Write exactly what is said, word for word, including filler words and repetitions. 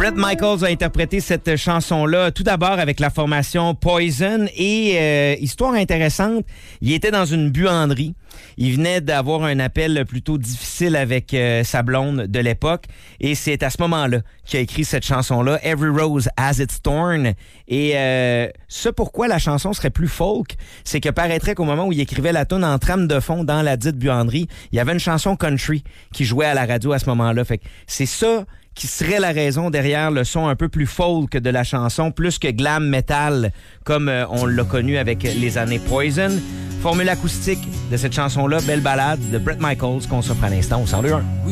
Bret Michaels a interprété cette chanson-là tout d'abord avec la formation Poison et euh, histoire intéressante, il était dans une buanderie. Il venait d'avoir un appel plutôt difficile avec euh, sa blonde de l'époque et c'est à ce moment-là qu'il a écrit cette chanson-là, Every Rose Has Its Thorn. Et euh, ce pourquoi la chanson serait plus folk, c'est que paraîtrait qu'au moment où il écrivait la tune en trame de fond dans la dite buanderie, il y avait une chanson country qui jouait à la radio à ce moment-là. Fait que c'est ça qui serait la raison derrière le son un peu plus folk de la chanson, plus que glam metal, comme euh, on l'a connu avec les années Poison. Formule acoustique de cette chanson-là, belle balade de Bret Michaels qu'on s'offre à l'instant au cent deux point un.